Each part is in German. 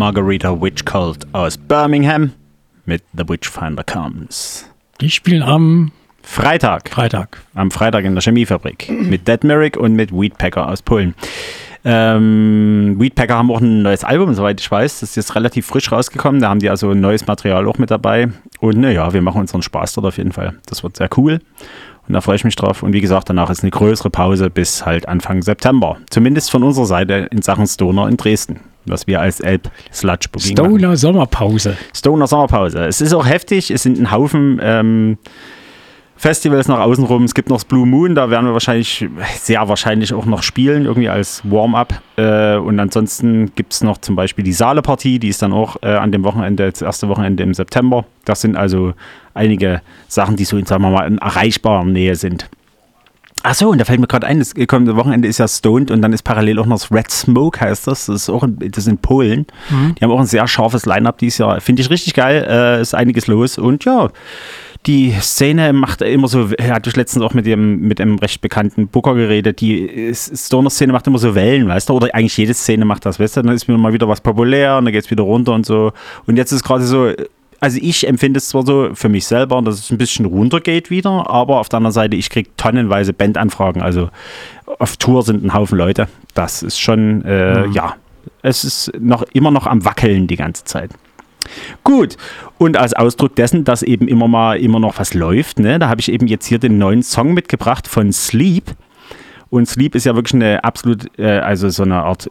Margarita Witch Cult aus Birmingham mit The Witchfinder Comes. Die spielen am Freitag. Am Freitag in der Chemiefabrik mit Dead Merrick und mit Weedpecker aus Polen. Weedpecker haben auch ein neues Album, soweit ich weiß. Das ist jetzt relativ frisch rausgekommen. Da haben die also neues Material auch mit dabei. Und naja, wir machen unseren Spaß dort auf jeden Fall. Das wird sehr cool. Und da freue ich mich drauf. Und wie gesagt, danach ist eine größere Pause bis halt Anfang September. Zumindest von unserer Seite in Sachen Stoner in Dresden. Was wir als Elb-Sludge-Booking machen. Stoner Sommerpause. Es ist auch heftig. Es sind ein Haufen Festivals nach außen rum. Es gibt noch das Blue Moon, da werden wir sehr wahrscheinlich auch noch spielen, irgendwie als Warm-up. Und ansonsten gibt es noch zum Beispiel die Saale-Partie, die ist dann auch an dem Wochenende, das erste Wochenende im September. Das sind also einige Sachen, die so, sagen wir mal, in erreichbarer Nähe sind. Achso, und da fällt mir gerade ein, das kommende Wochenende ist ja Stoned und dann ist parallel auch noch das Red Smoke, heißt das. Das ist in Polen. Die haben auch ein sehr scharfes Line-Up dieses Jahr. Finde ich richtig geil, ist einiges los und ja, die Szene macht immer so, hatte ich letztens auch mit einem recht bekannten Booker geredet, die Stoner-Szene macht immer so Wellen, weißt du, oder eigentlich jede Szene macht das, weißt du, dann ist mir mal wieder was populär und dann geht es wieder runter und so. Und jetzt ist gerade so, also ich empfinde es zwar so für mich selber, dass es ein bisschen runtergeht wieder, aber auf der anderen Seite, ich kriege tonnenweise Bandanfragen, also auf Tour sind ein Haufen Leute, das ist schon, ja, es ist immer noch am Wackeln die ganze Zeit. Gut, und als Ausdruck dessen, dass eben immer noch was läuft, ne, da habe ich eben jetzt hier den neuen Song mitgebracht von Sleep. Und Sleep ist ja wirklich eine absolut, also so eine Art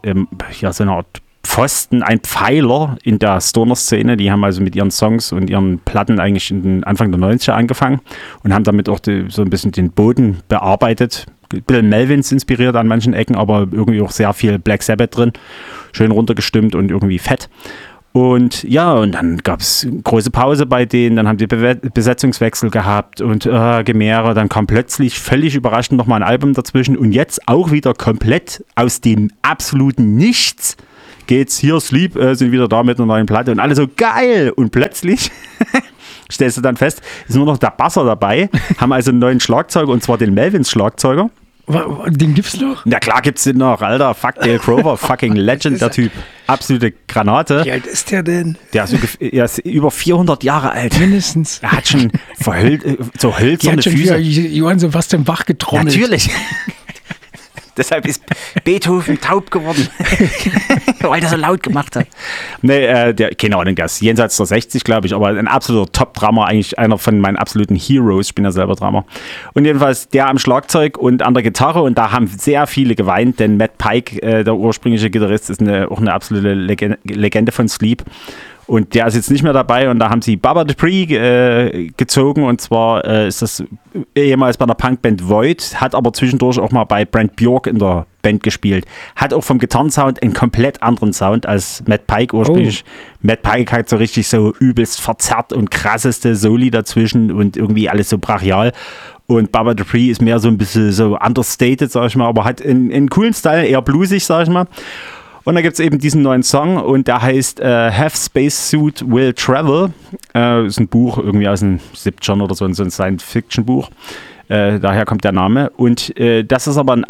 Pfosten, ein Pfeiler in der Stoner-Szene. Die haben also mit ihren Songs und ihren Platten eigentlich Anfang der 90er angefangen und haben damit auch so ein bisschen den Boden bearbeitet. Bill Melvins inspiriert an manchen Ecken, aber irgendwie auch sehr viel Black Sabbath drin. Schön runtergestimmt und irgendwie fett. Und ja, und dann gab es große Pause bei denen, dann haben die Besetzungswechsel gehabt und Gemäre, dann kam plötzlich völlig überraschend nochmal ein Album dazwischen und jetzt auch wieder komplett aus dem absoluten Nichts geht's hier, Sleep, sind wieder da mit einer neuen Platte und alle so geil und plötzlich stellst du dann fest, ist nur noch der Basser dabei, haben also einen neuen Schlagzeuger und zwar den Melvins Schlagzeuger. Den gibt's noch? Na klar gibt's den noch, Alter. Fuck Dale Grover, fucking Legend, der Typ. Absolute Granate. Wie alt ist der denn? Der ist über 400 Jahre alt. Mindestens. Er hat schon so hölzerne Füße. Die hat schon Johann Sebastian Bach getrommelt. Natürlich. Deshalb ist Beethoven taub geworden, weil er so laut gemacht hat. Nee, der ist jenseits der 60, glaube ich, aber ein absoluter Top-Drummer, eigentlich einer von meinen absoluten Heroes. Ich bin ja selber Drummer. Und jedenfalls der am Schlagzeug und an der Gitarre und da haben sehr viele geweint, denn Matt Pike, der ursprüngliche Gitarrist, ist auch eine absolute Legende von Sleep. Und der ist jetzt nicht mehr dabei und da haben sie Baba Dupree gezogen und zwar ist das ehemals bei der Punkband Void, hat aber zwischendurch auch mal bei Brent Bjork in der Band gespielt. Hat auch vom Gitarrensound einen komplett anderen Sound als Matt Pike ursprünglich. Oh. Matt Pike hat so richtig so übelst verzerrt und krasseste Soli dazwischen und irgendwie alles so brachial. Und Baba Dupree ist mehr so ein bisschen so understated, sag ich mal, aber hat einen coolen Style, eher bluesig, sag ich mal. Und da gibt es eben diesen neuen Song und der heißt Have Spacesuit Will Travel. Ist ein Buch irgendwie aus den 70ern oder so ein Science-Fiction-Buch. Daher kommt der Name. Und das ist aber eine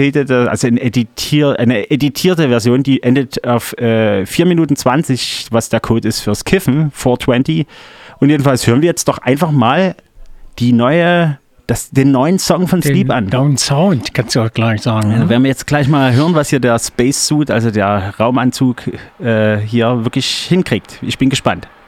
editierte Version, die endet auf 4 Minuten 20, was der Code ist fürs Kiffen, 420. Und jedenfalls hören wir jetzt doch einfach mal den neuen Song von Sleep an. Down Sound, kannst du auch gleich sagen. Ja, werden wir jetzt gleich mal hören, was hier der Spacesuit, also der Raumanzug, hier wirklich hinkriegt. Ich bin gespannt.